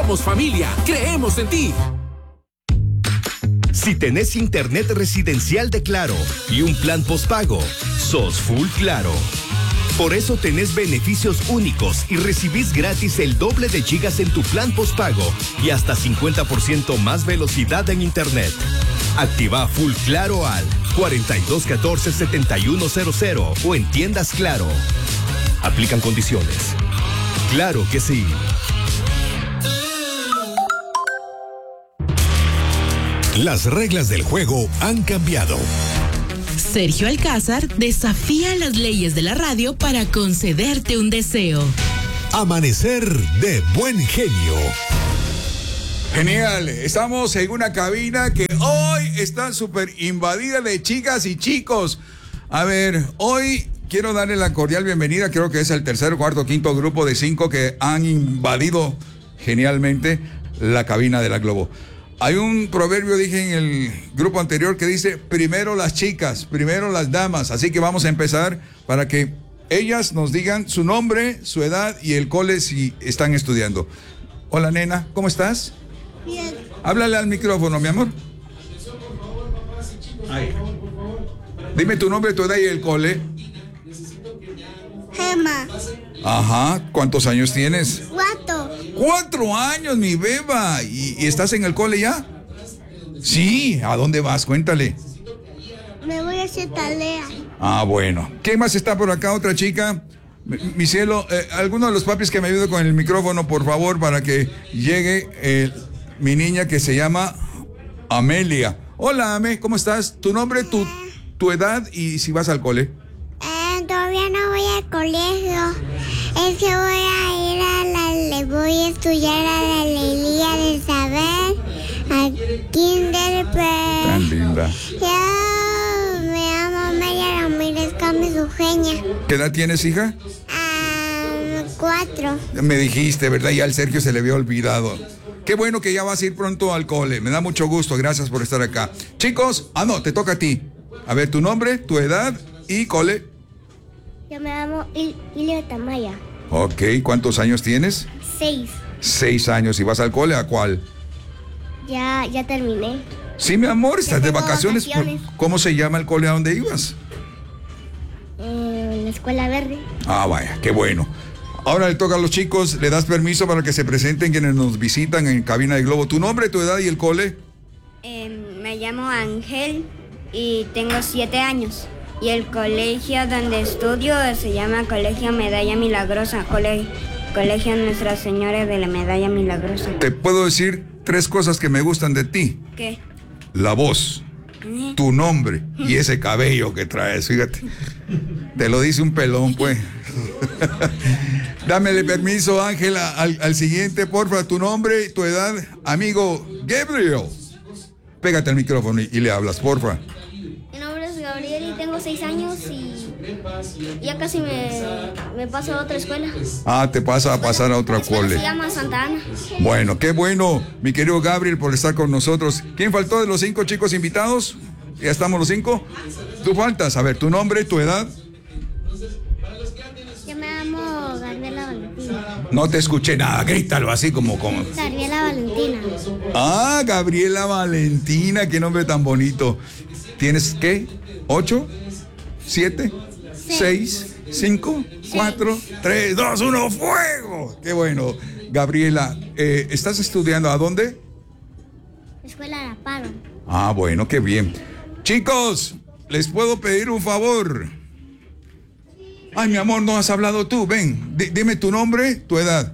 Somos familia, creemos en ti. Si tenés internet residencial de Claro y un plan postpago, sos full Claro. Por eso tenés beneficios únicos y recibís gratis el doble de gigas en tu plan postpago y hasta 50% más velocidad en internet. Activa Full Claro al 4214-7100 o en tiendas Claro. Aplican condiciones. Claro que sí. Las reglas del juego han cambiado. Sergio Alcázar desafía las leyes de la radio para concederte un deseo. Amanecer de buen genio. Genial, estamos en una cabina que hoy está súper invadida de chicas y chicos. A ver, hoy quiero darle la cordial bienvenida, creo que es el tercer, cuarto, quinto grupo de 5 que han invadido genialmente la cabina de la Globo. Hay un proverbio, dije en el grupo anterior, que dice, primero las chicas, primero las damas. Así que vamos a empezar para que ellas nos digan su nombre, su edad y el cole si están estudiando. Hola, nena, ¿cómo estás? Bien. Háblale al micrófono, mi amor. Ahí. Dime tu nombre, tu edad y el cole. Gemma. Ajá, ¿cuántos años tienes? 4. 4 años, mi beba. ¿Y estás en el cole ya? Sí, ¿a dónde vas? Cuéntale. Me voy a hacer tarea. Ah, bueno. ¿Qué más está por acá? Otra chica. Mi cielo, alguno de los papis que me ayude con el micrófono, por favor, para que llegue mi niña que se llama Amelia. Hola, Ame, ¿cómo estás? ¿Tu nombre, tu edad y si vas al cole? Todavía no voy al colegio. Es que voy a estudiar a la Alegría del Saber, al Kinderpre. Tan linda. Yo me llamo Amelia Ramírez Gómez Eugenia. ¿Qué edad tienes, hija? 4. Me dijiste, ¿verdad? Ya al Sergio se le había olvidado. Qué bueno que ya vas a ir pronto al cole. Me da mucho gusto. Gracias por estar acá. Chicos, no, te toca a ti. A ver, tu nombre, tu edad y cole. Yo me llamo Ilia Tamaya. Ok, ¿cuántos años tienes? 6. 6 años. ¿Y vas al cole? ¿A cuál? Ya terminé. Sí, mi amor, estás de tengo vacaciones. vacaciones. ¿Cómo se llama el cole a donde ibas? En la Escuela Verde. Ah, vaya, qué bueno. Ahora le toca a los chicos, le das permiso para que se presenten quienes nos visitan en Cabina de Globo. ¿Tu nombre, tu edad y el cole? Me llamo Ángel y tengo 7 años. Y el colegio donde estudio se llama Colegio Medalla Milagrosa, Colegio Nuestra Señora de la Medalla Milagrosa. Te puedo decir 3 cosas que me gustan de ti. ¿Qué? La voz, tu nombre y ese cabello que traes, fíjate. Te lo dice un pelón, pues. Dámele permiso, Ángela, al siguiente, porfa, tu nombre, tu edad, amigo Gabriel. Pégate al micrófono y le hablas, porfa. Mi nombre es Gabriel y tengo 6 años y ya casi me paso a otra escuela. Ah, te pasa a pasar a otra cole. Se llama Santa Ana. Bueno, qué bueno, mi querido Gabriel, por estar con nosotros. ¿Quién faltó de los 5 chicos invitados? ¿Ya estamos los 5? Tú faltas, a ver, tu nombre, tu edad. Yo me llamo Gabriela Valentina. No te escuché nada, grítalo así como. Gabriela Valentina. Ah, Gabriela Valentina, qué nombre tan bonito. ¿Tienes qué? ¿8? ¿7? 6, 5, 4, 3, 2, 1, ¡fuego! Qué bueno. Gabriela, ¿estás estudiando a dónde? Escuela La Paro. Ah, bueno, qué bien. Chicos, ¿les puedo pedir un favor? Ay, mi amor, no has hablado tú. Ven, dime tu nombre, tu edad.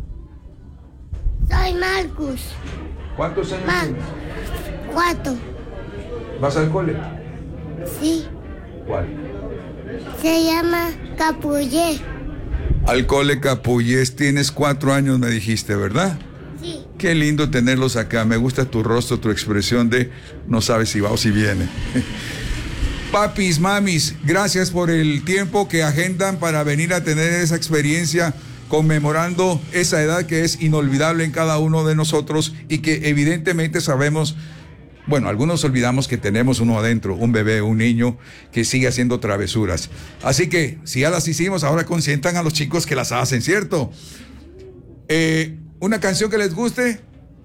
Soy Marcus. ¿Cuántos años tienes? 4. ¿Vas al cole? Sí. ¿Cuál? Se llama Capullé. Al cole Capullés, tienes 4 años, me dijiste, ¿verdad? Sí. Qué lindo tenerlos acá. Me gusta tu rostro, tu expresión de no sabes si va o si viene. Papis, mamis, gracias por el tiempo que agendan para venir a tener esa experiencia conmemorando esa edad que es inolvidable en cada uno de nosotros y que evidentemente sabemos, bueno, algunos olvidamos que tenemos uno adentro, un bebé, un niño que sigue haciendo travesuras. Así que si ya las hicimos, ahora consientan a los chicos que las hacen, ¿cierto? ¿Una canción que les guste?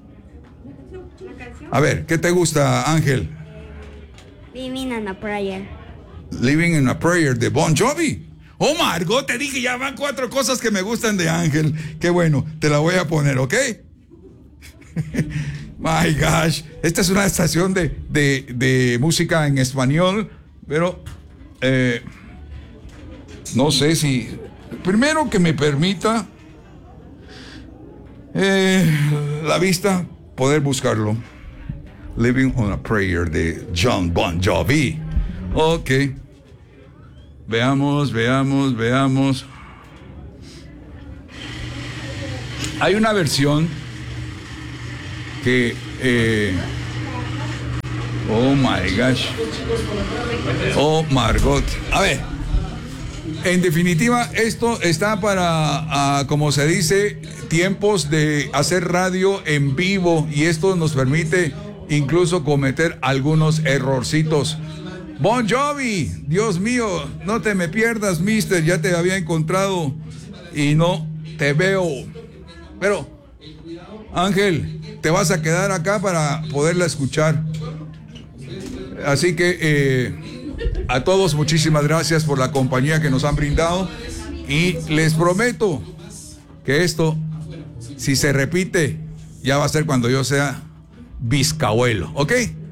A ver, ¿qué te gusta, Ángel? Living in a Prayer. Living in a Prayer de Bon Jovi. Oh, Margot, te dije, ya van 4 cosas que me gustan de Ángel. Qué bueno, te la voy a poner, ¿ok? My gosh, esta es una estación de música en español, pero no sé si... Primero que me permita la vista poder buscarlo. Living on a Prayer de John Bon Jovi. Ok. Veamos. Hay una versión que... oh my gosh. Oh Margot. A ver. En definitiva, esto está para, como se dice, tiempos de hacer radio en vivo, y esto nos permite incluso cometer algunos errorcitos. Bon Jovi, Dios mío, no te me pierdas, mister, ya te había encontrado y no te veo. Pero, Ángel, te vas a quedar acá para poderla escuchar. Así que a todos muchísimas gracias por la compañía que nos han brindado, y les prometo que esto, si se repite, ya va a ser cuando yo sea bisabuelo, ¿ok?